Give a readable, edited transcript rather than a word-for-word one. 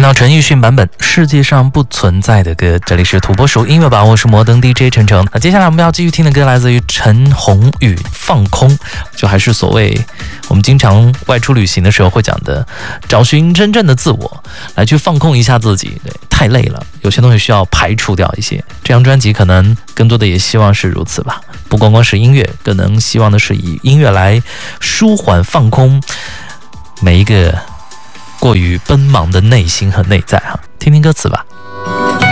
到陈奕迅版本《世界上不存在的歌》，这里是土拨鼠音乐吧，我是摩登 DJ 陈诚。那接下来我们要继续听的歌来自于陈鸿宇，《放空》，就还是所谓我们经常外出旅行的时候会讲的，找寻真正的自我，来去放空一下自己。对，太累了，有些东西需要排除掉一些。这张专辑可能更多的也希望是如此吧，不光光是音乐，更能希望的是以音乐来舒缓放空每一个过于奔忙的内心和内在哈，听听歌词吧。